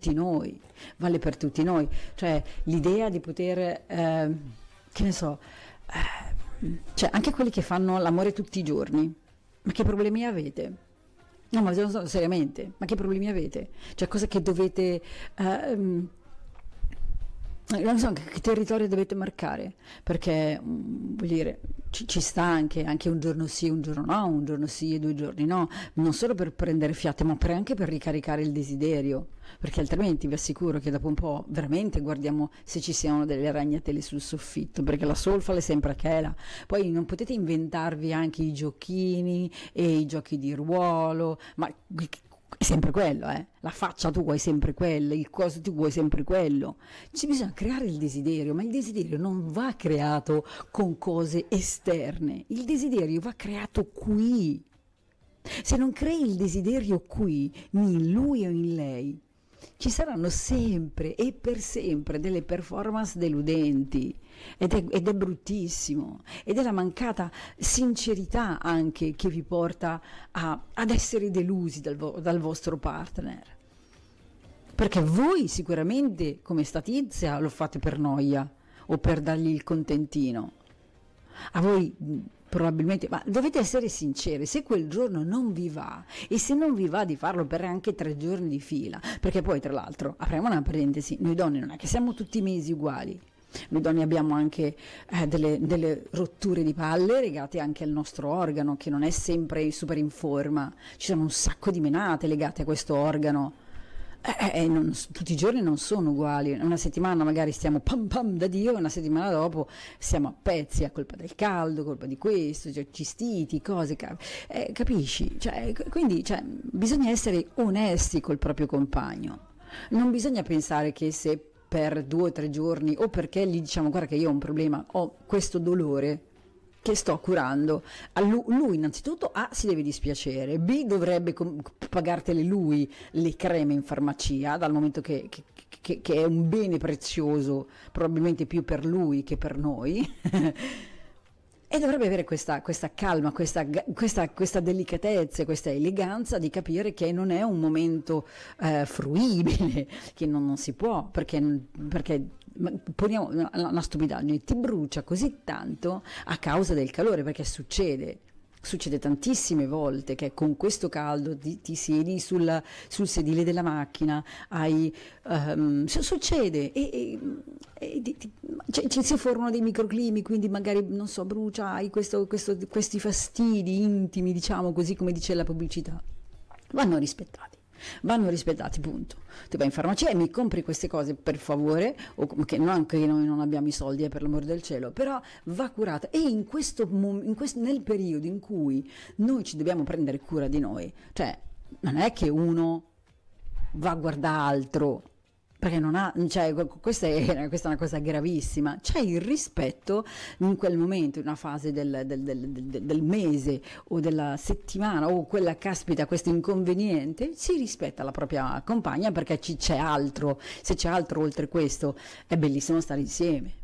tutti noi, vale per tutti noi, cioè l'idea di poter, che ne so, cioè anche quelli che fanno l'amore tutti i giorni, ma che problemi avete? No, ma seriamente, ma che problemi avete? Cioè cosa che dovete... non so che territorio dovete marcare, perché vuol dire ci sta anche un giorno sì, un giorno no, un giorno sì e 2 giorni no, non solo per prendere fiato, ma anche per ricaricare il desiderio, perché altrimenti vi assicuro che dopo un po' veramente guardiamo se ci siano delle ragnatele sul soffitto, perché la solfa è sempre quella. Poi non potete inventarvi anche i giochini e i giochi di ruolo, ma è sempre quello, la faccia tu vuoi sempre quella, il coso tu vuoi sempre quello. Ci bisogna creare il desiderio, ma il desiderio non va creato con cose esterne, il desiderio va creato qui. Se non crei il desiderio qui, in lui o in lei, ci saranno sempre e per sempre delle performance deludenti ed è bruttissimo, ed è la mancata sincerità anche che vi porta ad essere delusi dal vostro partner, perché voi sicuramente come sta Tizia lo fate per noia o per dargli il contentino. A voi probabilmente, ma dovete essere sinceri, se quel giorno non vi va, e se non vi va di farlo per anche 3 giorni di fila, perché poi tra l'altro, apriamo una parentesi, noi donne non è che siamo tutti i mesi uguali, noi donne abbiamo anche delle rotture di palle legate anche al nostro organo, che non è sempre super in forma, ci sono un sacco di menate legate a questo organo. Tutti i giorni non sono uguali, una settimana magari stiamo pam pam da Dio, una settimana dopo siamo a pezzi a colpa del caldo, colpa di questo, cioè, cistiti, cose, capisci? Quindi bisogna essere onesti col proprio compagno, non bisogna pensare che se per 2 o 3 giorni o perché gli diciamo guarda che io ho un problema, ho questo dolore che sto curando, lui innanzitutto si deve dispiacere, B dovrebbe pagartele lui le creme in farmacia, dal momento che è un bene prezioso, probabilmente più per lui che per noi, e dovrebbe avere questa calma, questa delicatezza, questa eleganza di capire che non è un momento fruibile, che non si può, perché poniamo una stupidaggine, ti brucia così tanto a causa del calore, perché succede tantissime volte che con questo caldo ti siedi sul sedile della macchina, succede ci si formano dei microclimi, quindi magari non so, brucia, hai questi fastidi intimi, diciamo così, come dice la pubblicità, vanno rispettati, punto. Tu vai in farmacia e mi compri queste cose per favore, o che non che noi non abbiamo i soldi, per l'amor del cielo, però va curata, e nel periodo in cui noi ci dobbiamo prendere cura di noi, cioè non è che uno va a guardare altro perché non ha, cioè, questa è una cosa gravissima, c'è il rispetto in quel momento, in una fase del mese o della settimana, o quella caspita, questo inconveniente, si rispetta la propria compagna, perché c'è altro, se c'è altro oltre questo è bellissimo stare insieme,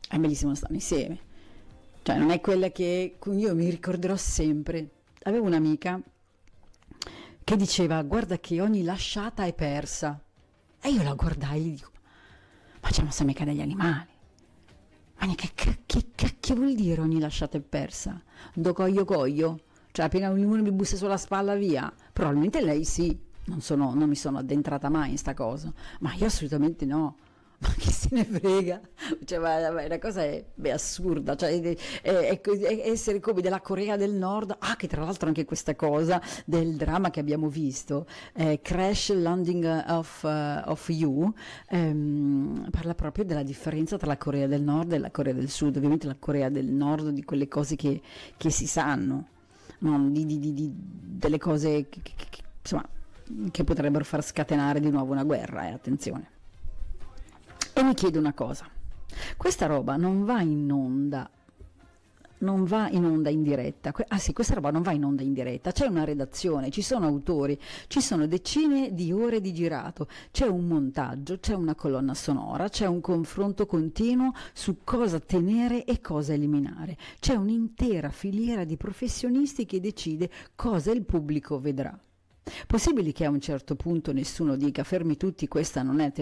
cioè non è quella che io mi ricorderò sempre. Avevo un'amica che diceva guarda che ogni lasciata è persa. E io la guardai e gli dico, ma c'è, ma sei mica degli animali? Ma che cacchio vuol dire ogni lasciata è persa? Do coglio? Cioè appena uno mi bussa sulla spalla via? Probabilmente lei sì, non mi sono addentrata mai in sta cosa, ma io assolutamente no. Ma chi se ne frega? Cioè, la cosa è assurda, cioè, è essere come della Corea del Nord, che tra l'altro anche questa cosa del dramma che abbiamo visto, Crash Landing of You, parla proprio della differenza tra la Corea del Nord e la Corea del Sud. Ovviamente la Corea del Nord di quelle cose che si sanno, no? Delle cose insomma, che potrebbero far scatenare di nuovo una guerra, attenzione. E mi chiedo una cosa, questa roba non va in onda in diretta, questa roba non va in onda in diretta, c'è una redazione, ci sono autori, ci sono decine di ore di girato, c'è un montaggio, c'è una colonna sonora, c'è un confronto continuo su cosa tenere e cosa eliminare, c'è un'intera filiera di professionisti che decide cosa il pubblico vedrà. Possibile che a un certo punto nessuno dica fermi tutti, questa non è